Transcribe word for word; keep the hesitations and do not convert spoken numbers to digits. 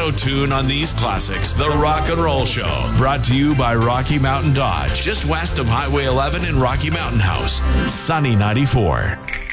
auto tune on these classics. The Rock and Roll Show, brought to you by Rocky Mountain Dodge, just west of Highway eleven in Rocky Mountain House. Sunny ninety-four.